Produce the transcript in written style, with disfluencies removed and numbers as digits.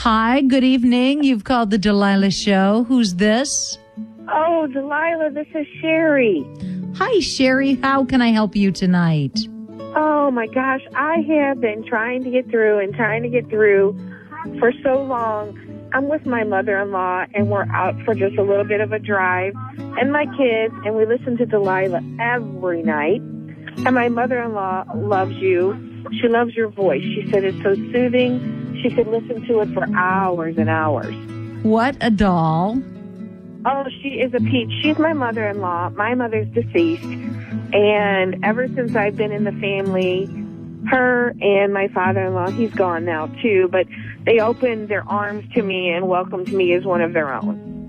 Hi, good evening. You've called the Delilah Show. Who's this? Oh, Delilah, this is Sherry. Hi, Sherry. How can I help you tonight? Oh, my gosh. I have been trying to get through for so long. I'm with my mother-in-law, and we're out for just a little bit of a drive, and my kids, and we listen to Delilah every night. And my mother-in-law loves you. She loves your voice. She said it's so soothing. She could listen to it for hours and hours. What a doll. Oh, she is a peach. She's my mother-in-law. My mother's deceased. And ever since I've been in the family, her and my father-in-law, he's gone now too, but they opened their arms to me and welcomed me as one of their own.